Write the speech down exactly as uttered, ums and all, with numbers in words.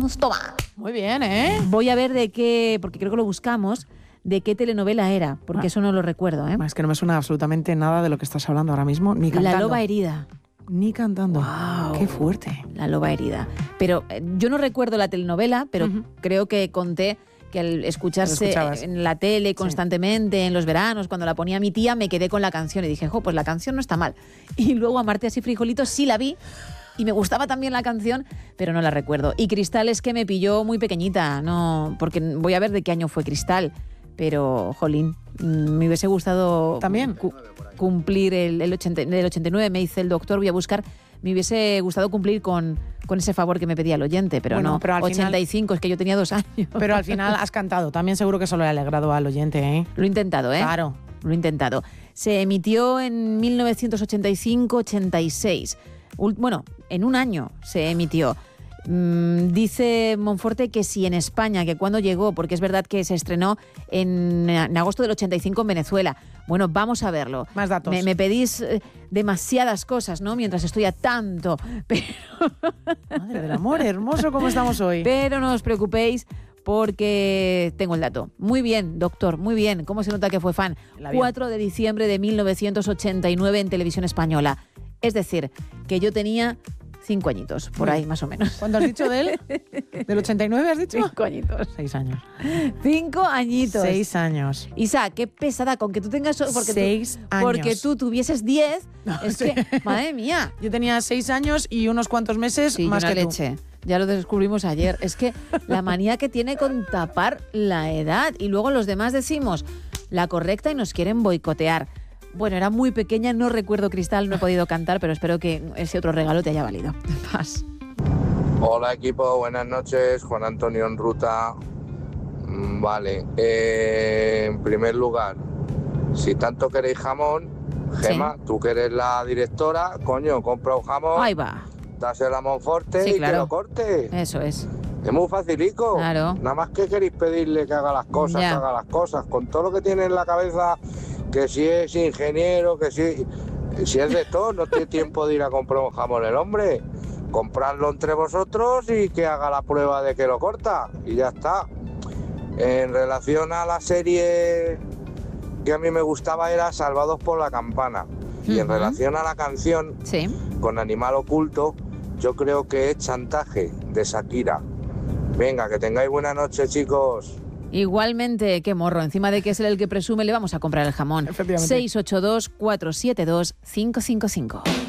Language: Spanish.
Toma. Muy bien, ¿eh? Voy a ver de qué, porque creo que lo buscamos, de qué telenovela era, porque ah. eso no lo recuerdo, ¿eh? Es que no me suena absolutamente nada de lo que estás hablando ahora mismo, ni cantando. La loba herida. Ni cantando. Wow. ¡Qué fuerte! La loba herida. Pero eh, yo no recuerdo la telenovela, pero uh-huh. creo que conté que al escucharse en la tele constantemente, sí. en los veranos, cuando la ponía mi tía, me quedé con la canción y dije, jo, pues la canción no está mal. Y luego Amarte así frijolitos sí la vi y me gustaba también la canción, pero no la recuerdo. Y Cristal es que me pilló muy pequeñita, no, porque voy a ver de qué año fue Cristal, pero, jolín, me hubiese gustado también cu- cumplir el, el, ochenta, el ochenta y nueve, me dice el doctor, voy a buscar, me hubiese gustado cumplir con, con ese favor que me pedía el oyente, pero bueno, no, pero al ochenta y cinco, final, es que yo tenía dos años. Pero al final has cantado, también seguro que eso lo he alegrado al oyente, ¿eh? Lo he intentado, ¿eh? Claro. Lo he intentado. Se emitió en mil novecientos ochenta y cinco ochenta y seis. Bueno, en un año se emitió. Mm, dice Monforte que sí en España, que cuando llegó, porque es verdad que se estrenó en, en agosto del ochenta y cinco en Venezuela. Bueno, vamos a verlo. Más datos. Me, me pedís eh, demasiadas cosas, ¿no? Mientras estoy a tanto. Pero... Madre del amor, hermoso cómo estamos hoy. Pero no os preocupéis, porque tengo el dato. Muy bien, doctor, muy bien. ¿Cómo se nota que fue fan? cuatro de diciembre de mil novecientos ochenta y nueve en Televisión Española. Es decir, que yo tenía cinco añitos, por ahí más o menos. ¿Cuánto has dicho de él? ¿Del ochenta y nueve has dicho? Cinco añitos. Seis años. Cinco añitos. Seis años. Isa, qué pesada, con que tú tengas... Porque seis tú, años. Porque tú tuvieses diez, no, es sí. que, madre mía. Yo tenía seis años y unos cuantos meses sí, más una que leche. tú. Ya lo descubrimos ayer. Es que la manía que tiene con tapar la edad. Y luego los demás decimos la correcta y nos quieren boicotear. Bueno, era muy pequeña, no recuerdo Cristal, no he podido cantar, pero espero que ese otro regalo te haya valido. Paz. Hola equipo, buenas noches, Juan Antonio en ruta. Vale, eh, en primer lugar, si tanto queréis jamón, Gema, sí. tú que eres la directora, coño, compra un jamón. Ahí va. Dáselo a Monforte sí, y claro. que lo corte. Eso es. Es muy facilico. Claro. Nada más que queréis pedirle que haga las cosas, ya. que haga las cosas. Con todo lo que tiene en la cabeza, que si es ingeniero, que si, si es de todo, no tiene tiempo de ir a comprar un jamón el hombre. Comprarlo entre vosotros y que haga la prueba de que lo corta. Y ya está. En relación a la serie que a mí me gustaba era Salvados por la Campana. Y uh-huh. en relación a la canción, sí. con Animal Oculto, yo creo que es Chantaje, de Shakira. Venga, que tengáis buena noche, chicos. Igualmente, qué morro. Encima de que es él el que presume, le vamos a comprar el jamón. Efectivamente. seis ocho dos, cuatro siete dos, cinco cinco cinco.